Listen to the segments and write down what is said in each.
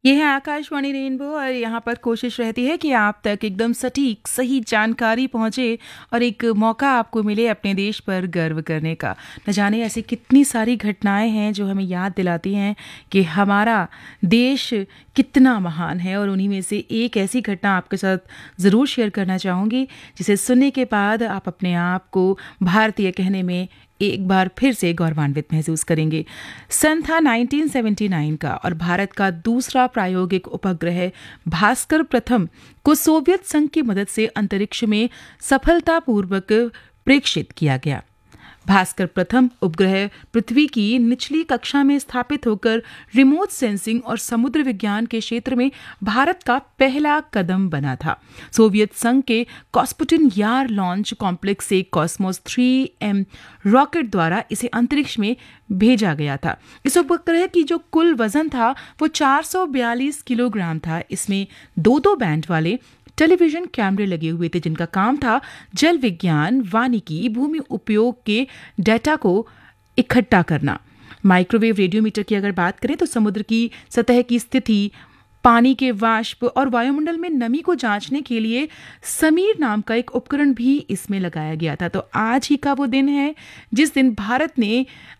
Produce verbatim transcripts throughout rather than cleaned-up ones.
ये है आकाशवाणी रेनबो और यहाँ पर कोशिश रहती है कि आप तक एकदम सटीक सही जानकारी पहुँचे और एक मौका आपको मिले अपने देश पर गर्व करने का। न जाने ऐसी कितनी सारी घटनाएं हैं जो हमें याद दिलाती हैं कि हमारा देश कितना महान है, और उन्हीं में से एक ऐसी घटना आपके साथ ज़रूर शेयर करना चाहूँगी जिसे सुनने के बाद आप अपने आप को भारतीय कहने में एक बार फिर से गौरवान्वित महसूस करेंगे। सन था उन्नीस सौ उन्यासी का और भारत का दूसरा प्रायोगिक उपग्रह भास्कर प्रथम को सोवियत संघ की मदद से अंतरिक्ष में सफलतापूर्वक प्रेक्षित किया गया। भास्कर प्रथम उपग्रह पृथ्वी की निचली कक्षा में स्थापित होकर रिमोट सेंसिंग और समुद्र विज्ञान के क्षेत्र में भारत का पहला कदम बना था। सोवियत संघ के कॉस्पुटिन यार लॉन्च कॉम्प्लेक्स से कॉस्मोस थ्री एम रॉकेट द्वारा इसे अंतरिक्ष में भेजा गया था। इस उपग्रह की जो कुल वजन था वो चार सौ बयालीस किलोग्राम था। इसमें दो दो बैंड वाले टेलीविजन कैमरे लगे हुए थे जिनका काम था जल विज्ञान, वानिकी, भूमि उपयोग के डेटा को इकट्ठा करना। माइक्रोवेव रेडियोमीटर की अगर बात करें तो समुद्र की सतह की स्थिति, पानी के वाष्प और वायुमंडल में नमी को जांचने के लिए समीर नाम का एक उपकरण भी इसमें लगाया गया था। तो आज ही का वो दिन है जिस दिन भारत ने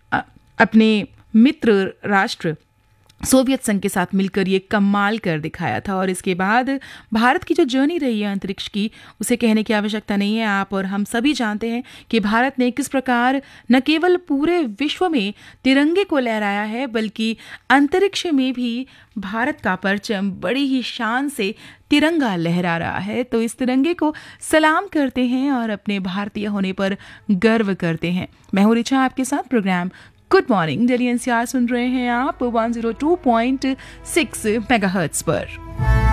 अपने मित्र राष्ट्र सोवियत संघ के साथ मिलकर ये कमाल कर दिखाया था। और इसके बाद भारत की जो जर्नी रही है अंतरिक्ष की, उसे कहने की आवश्यकता नहीं है। आप और हम सभी जानते हैं कि भारत ने किस प्रकार न केवल पूरे विश्व में तिरंगे को लहराया है, बल्कि अंतरिक्ष में भी भारत का परचम बड़ी ही शान से तिरंगा लहरा रहा है। तो इस तिरंगे को सलाम करते हैं और अपने भारतीय होने पर गर्व करते हैं। मैं हूं रिचा, आपके साथ programme good morning Delhi N C R सुन रहे हैं आप एक सौ दो पॉइंट छह मेगाहर्ट्ज पर।